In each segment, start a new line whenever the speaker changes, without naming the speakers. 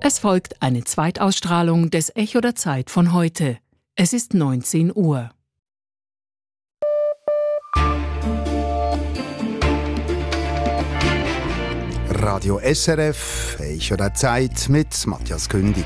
Es folgt eine Zweitausstrahlung des Echo der Zeit von heute. Es ist 19 Uhr.
Radio SRF, Echo der Zeit mit Matthias Kündig.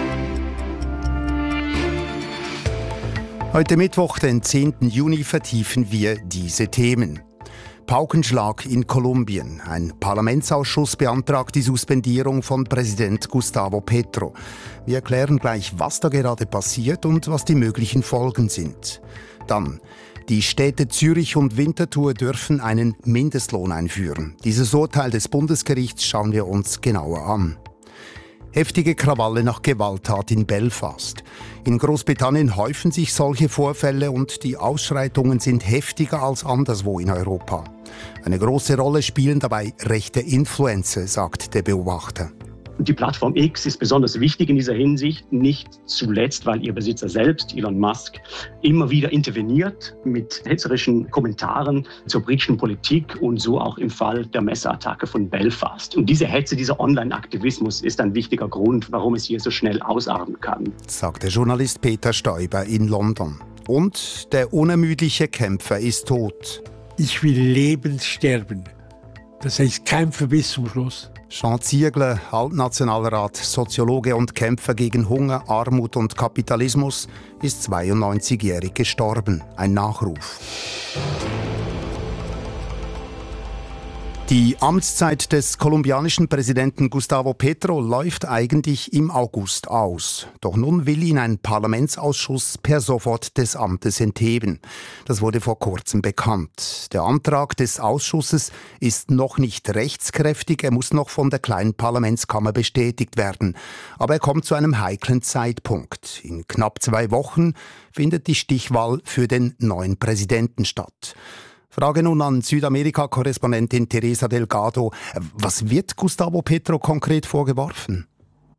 Heute Mittwoch, den 10. Juni, vertiefen wir diese Themen. Paukenschlag in Kolumbien. Ein Parlamentsausschuss beantragt die Suspendierung von Präsident Gustavo Petro. Wir erklären gleich, was da gerade passiert und was die möglichen Folgen sind. Dann: Die Städte Zürich und Winterthur dürfen einen Mindestlohn einführen. Dieses Urteil des Bundesgerichts schauen wir uns genauer an. Heftige Krawalle nach Gewalttat in Belfast. In Großbritannien häufen sich solche Vorfälle und die Ausschreitungen sind heftiger als anderswo in Europa. Eine große Rolle spielen dabei rechte Influencer, sagt der Beobachter.
Die Plattform X ist besonders wichtig in dieser Hinsicht, nicht zuletzt, weil ihr Besitzer selbst, Elon Musk, immer wieder interveniert mit hetzerischen Kommentaren zur britischen Politik und so auch im Fall der Messerattacke von Belfast. Und diese Hetze, dieser Online-Aktivismus ist ein wichtiger Grund, warum es hier so schnell ausarten kann. Sagt der Journalist Peter Stoiber in London. Und der unermüdliche Kämpfer ist tot.
Ich will lebend sterben. Das heißt kämpfen bis zum Schluss.
Jean Ziegler, Altnationalrat, Soziologe und Kämpfer gegen Hunger, Armut und Kapitalismus, ist 92-jährig gestorben. Ein Nachruf. Die Amtszeit des kolumbianischen Präsidenten Gustavo Petro läuft eigentlich im August aus. Doch nun will ihn ein Parlamentsausschuss per sofort des Amtes entheben. Das wurde vor kurzem bekannt. Der Antrag des Ausschusses ist noch nicht rechtskräftig, er muss noch von der kleinen Parlamentskammer bestätigt werden. Aber er kommt zu einem heiklen Zeitpunkt. In knapp 2 Wochen findet die Stichwahl für den neuen Präsidenten statt. Frage nun an Südamerika-Korrespondentin Teresa Delgado. Was wird Gustavo Petro konkret vorgeworfen?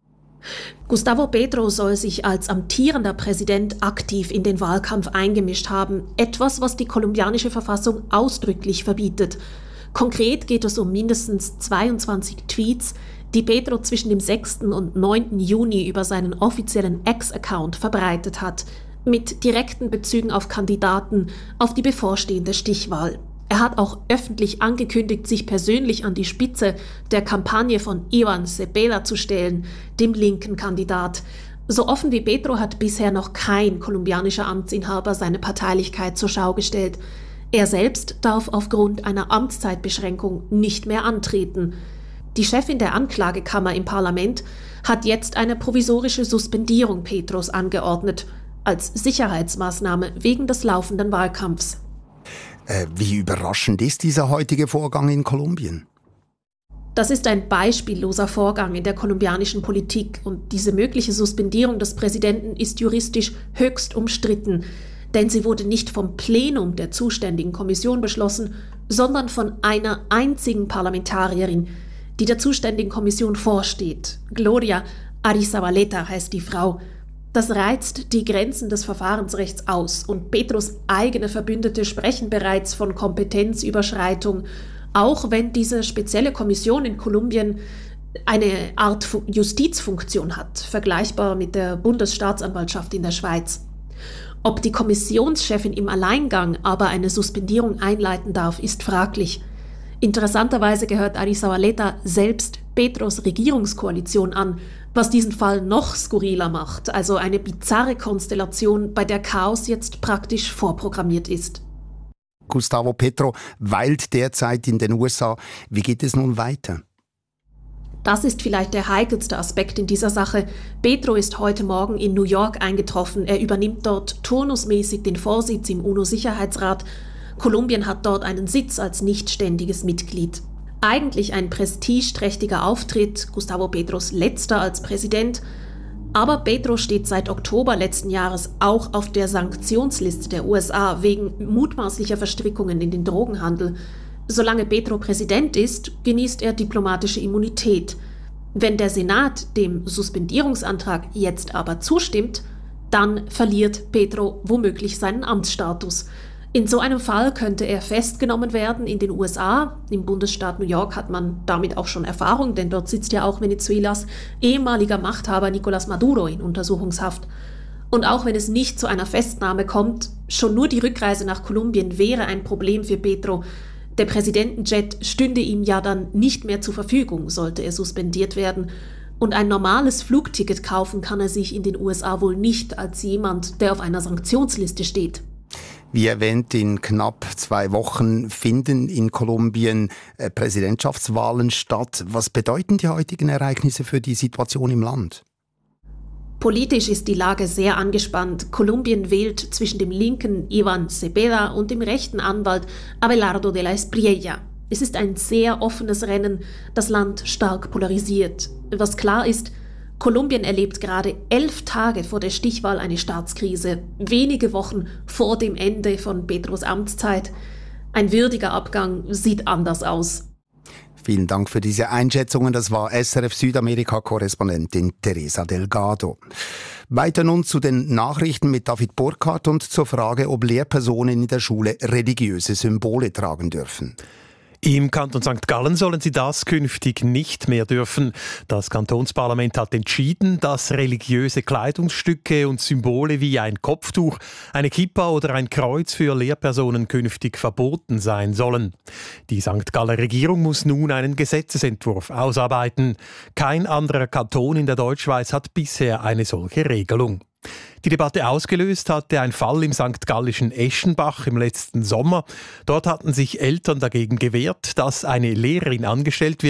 Gustavo Petro soll sich als amtierender Präsident aktiv in den Wahlkampf eingemischt haben. Etwas, was die kolumbianische Verfassung ausdrücklich verbietet. Konkret geht es um mindestens 22 Tweets, die Petro zwischen dem 6. und 9. Juni über seinen offiziellen X-Account verbreitet hat, mit direkten Bezügen auf Kandidaten auf die bevorstehende Stichwahl. Er hat auch öffentlich angekündigt, sich persönlich an die Spitze der Kampagne von Iván Cepeda zu stellen, dem linken Kandidat. So offen wie Petro hat bisher noch kein kolumbianischer Amtsinhaber seine Parteilichkeit zur Schau gestellt. Er selbst darf aufgrund einer Amtszeitbeschränkung nicht mehr antreten. Die Chefin der Anklagekammer im Parlament hat jetzt eine provisorische Suspendierung Petros angeordnet, als Sicherheitsmaßnahme wegen des laufenden Wahlkampfs.
Wie überraschend ist dieser heutige Vorgang in Kolumbien?
Das ist ein beispielloser Vorgang in der kolumbianischen Politik und diese mögliche Suspendierung des Präsidenten ist juristisch höchst umstritten, denn sie wurde nicht vom Plenum der zuständigen Kommission beschlossen, sondern von einer einzigen Parlamentarierin, die der zuständigen Kommission vorsteht. Gloria Arizabaleta heißt die Frau. Das reizt die Grenzen des Verfahrensrechts aus und Petros eigene Verbündete sprechen bereits von Kompetenzüberschreitung, auch wenn diese spezielle Kommission in Kolumbien eine Art Justizfunktion hat, vergleichbar mit der Bundesstaatsanwaltschaft in der Schweiz. Ob die Kommissionschefin im Alleingang aber eine Suspendierung einleiten darf, ist fraglich. Interessanterweise gehört Arizabaleta selbst Petros Regierungskoalition an, was diesen Fall noch skurriler macht, also eine bizarre Konstellation, bei der Chaos jetzt praktisch vorprogrammiert ist.
Gustavo Petro weilt derzeit in den USA. Wie geht es nun weiter?
Das ist vielleicht der heikelste Aspekt in dieser Sache. Petro ist heute Morgen in New York eingetroffen. Er übernimmt dort turnusmäßig den Vorsitz im UNO-Sicherheitsrat. Kolumbien hat dort einen Sitz als nichtständiges Mitglied. Eigentlich ein prestigeträchtiger Auftritt, Gustavo Petros letzter als Präsident. Aber Petro steht seit Oktober letzten Jahres auch auf der Sanktionsliste der USA wegen mutmaßlicher Verstrickungen in den Drogenhandel. Solange Petro Präsident ist, genießt er diplomatische Immunität. Wenn der Senat dem Suspendierungsantrag jetzt aber zustimmt, dann verliert Petro womöglich seinen Amtsstatus. In so einem Fall könnte er festgenommen werden in den USA. Im Bundesstaat New York hat man damit auch schon Erfahrung, denn dort sitzt ja auch Venezuelas ehemaliger Machthaber Nicolás Maduro in Untersuchungshaft. Und auch wenn es nicht zu einer Festnahme kommt, schon nur die Rückreise nach Kolumbien wäre ein Problem für Petro. Der Präsidentenjet stünde ihm ja dann nicht mehr zur Verfügung, sollte er suspendiert werden. Und ein normales Flugticket kaufen kann er sich in den USA wohl nicht als jemand, der auf einer Sanktionsliste steht.
Wie erwähnt, in knapp 2 Wochen finden in Kolumbien Präsidentschaftswahlen statt. Was bedeuten die heutigen Ereignisse für die Situation im Land?
Politisch ist die Lage sehr angespannt. Kolumbien wählt zwischen dem linken Iván Cepeda und dem rechten Anwalt Abelardo de la Espriella. Es ist ein sehr offenes Rennen, das Land stark polarisiert. Was klar ist, Kolumbien erlebt gerade 11 Tage vor der Stichwahl eine Staatskrise, wenige Wochen vor dem Ende von Petros Amtszeit. Ein würdiger Abgang sieht anders aus.
Vielen Dank für diese Einschätzungen. Das war SRF Südamerika-Korrespondentin Teresa Delgado. Weiter nun zu den Nachrichten mit David Burkhardt und zur Frage, ob Lehrpersonen in der Schule religiöse Symbole tragen dürfen.
Im Kanton St. Gallen sollen sie das künftig nicht mehr dürfen. Das Kantonsparlament hat entschieden, dass religiöse Kleidungsstücke und Symbole wie ein Kopftuch, eine Kippa oder ein Kreuz für Lehrpersonen künftig verboten sein sollen. Die St. Galler Regierung muss nun einen Gesetzesentwurf ausarbeiten. Kein anderer Kanton in der Deutschschweiz hat bisher eine solche Regelung. Die Debatte ausgelöst hatte ein Fall im st. Gallischen Eschenbach im letzten Sommer. Dort hatten sich Eltern dagegen gewehrt, dass eine Lehrerin angestellt wird,